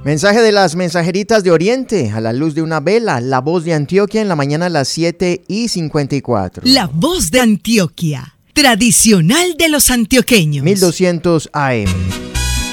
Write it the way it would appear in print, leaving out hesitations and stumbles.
Mensaje de las mensajeritas de Oriente, a la luz de una vela, La Voz de Antioquia en la mañana a las 7:54. La Voz de Antioquia, tradicional de los antioqueños. 1200 AM.